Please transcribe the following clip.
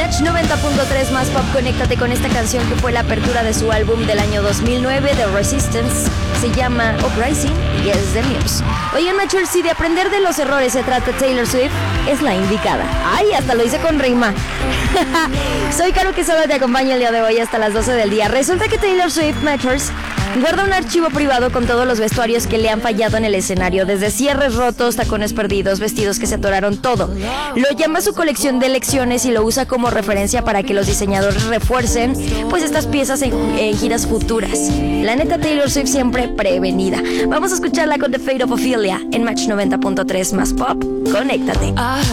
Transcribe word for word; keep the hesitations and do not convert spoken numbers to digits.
Match noventa punto tres más pop, conéctate con esta canción que fue la apertura de su álbum del año dos mil nueve, The Resistance. Se llama Uprising y es de Muse. Oigan, Matchers, si de aprender de los errores se trata Taylor Swift, es la indicada. Ay, hasta lo hice con rima. Soy Caro Quesada, te acompaño el día de hoy hasta las doce del día. Resulta que Taylor Swift, Matchers, guarda un archivo privado con todos los vestuarios que le han fallado en el escenario, desde cierres rotos, tacones perdidos, vestidos que se atoraron, todo. Lo llama su colección de lecciones y lo usa como referencia para que los diseñadores refuercen pues estas piezas en, en giras futuras. La neta, Taylor Swift siempre prevenida. Vamos a escucharla con The Fate of Ophelia en Match noventa punto tres más pop. Conéctate.